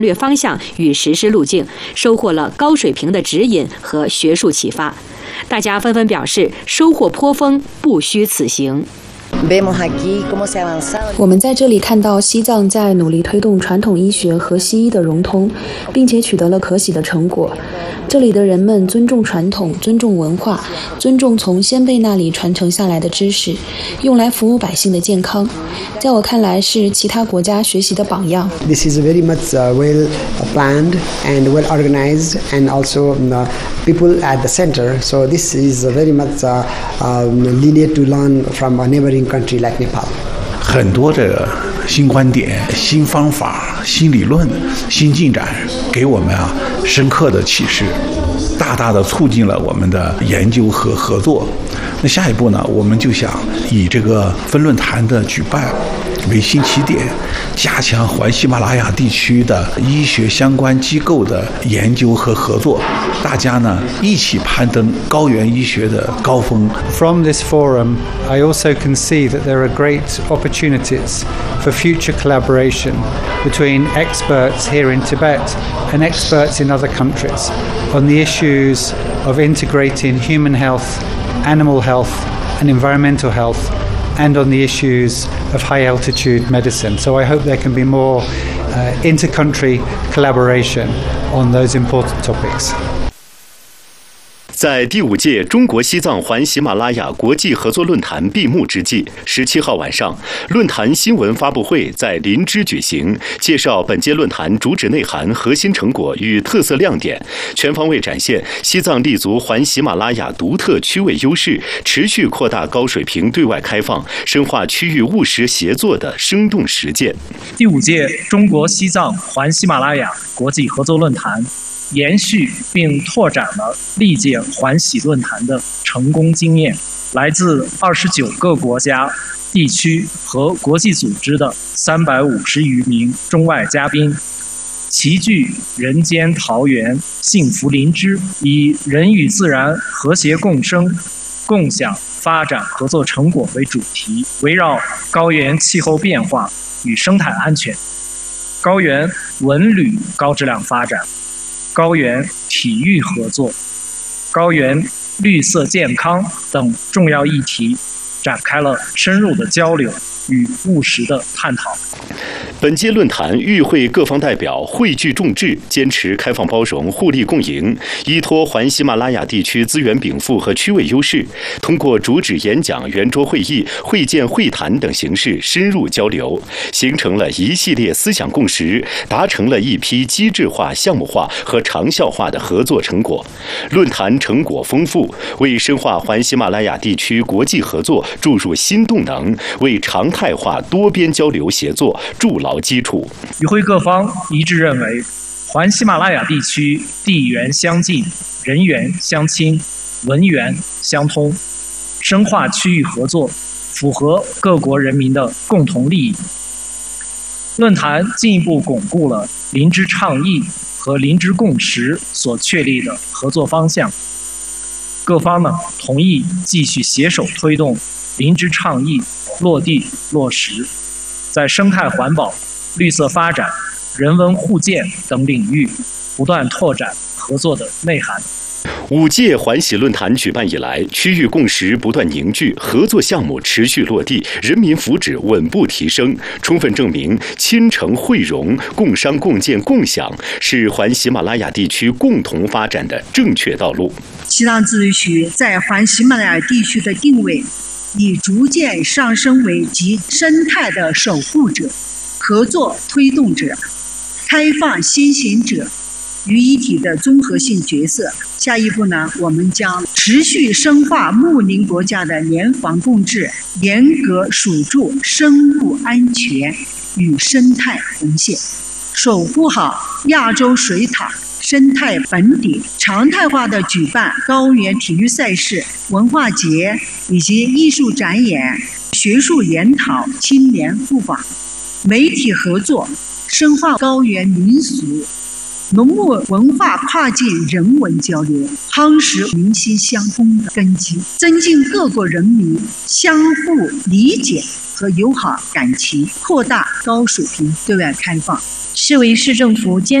略方向与实施路径，收获了高水平的指引和学术启发。大家纷纷表示收获颇丰，不虚此行。 我们在这里看到西藏在努力推动传统医学和西医的融通，并且取得了可喜的成果。这里的人们尊重传统，尊重文化，尊重从先辈那里传承下来的知识，用来服务百姓的健康。在我看来，是其他国家学习的榜样。 This is very much well planned and well organized, and also people at the center. So this is very much linear to learn from a neighboring country like Nepal. 很多的新观点、新方法、新理论、新进展，给我们深刻的启示，大大的促进了我们的研究和合作。那下一步呢，我们就想以这个分论坛的举办为新起点，加强环喜马拉雅地区的医学相关机构的研究和合作，大家呢一起攀登高原医学的高峰。 From this forum, I also can see that there are great opportunities for future collaboration between experts here in Tibet and experts in other countries on the issues of integrating human health, animal health, and environmental health, and on the issues of high-altitude medicine. So I hope there can be more inter-country collaboration on those important topics. 在第5届中国西藏环喜马拉雅国际合作论坛闭幕之际，17号晚上，论坛新闻发布会在林芝举行，介绍本届论坛主旨内涵、核心成果与特色亮点，全方位展现西藏立足环喜马拉雅独特区位优势，持续扩大高水平对外开放，深化区域务实协作的生动实践。 第5届中国西藏环喜马拉雅国际合作论坛延续并拓展了历届环喜论坛的成功经验，来自29个国家、地区和国际组织的350余名中外嘉宾，齐聚人间桃源幸福林芝，以人与自然和谐共生、共享发展合作成果为主题，围绕高原气候变化与生态安全、高原文旅高质量发展、高原体育合作、高原绿色健康等重要议题，展开了深入的交流与务实的探讨。 本届论坛与会各方代表汇聚众志，坚持开放包容、互利共赢，依托环喜马拉雅地区资源禀赋和区位优势，通过主旨演讲、圆桌会议、会见会谈等形式深入交流，形成了一系列思想共识，达成了一批机制化、项目化和长效化的合作成果。论坛成果丰富，为深化环喜马拉雅地区国际合作注入新动能，为常态化多边交流协作筑牢基础。 与会各方一致认为，环喜马拉雅地区地缘相近、人缘相亲、文缘相通，深化区域合作，符合各国人民的共同利益。论坛进一步巩固了林芝倡议和林芝共识所确立的合作方向。各方呢同意继续携手推动林芝倡议落地落实，在生态环保、绿色发展、人文互鉴等领域不断拓展合作的内涵。 5届环喜论坛举办以来，区域共识不断凝聚，合作项目持续落地，人民福祉稳步提升，充分证明亲诚惠容、共商共建共享是环喜马拉雅地区共同发展的正确道路。 西藏自治区在环喜马拉雅地区的定位已逐渐上升为集生态的守护者、合作推动者、开放先行者于一体的综合性角色。下一步呢，我们将持续深化睦邻国家的联防共治，严格守住生物安全与生态红线，守护好亚洲水塔生态本底，常态化的举办高原体育赛事、文化节以及艺术展演、学术研讨、青年互访、媒体合作，深化高原民俗、农牧文化跨境人文交流，夯实民心相通的根基，增进各国人民相互理解和友好感情，扩大高水平对外开放。 市委市政府坚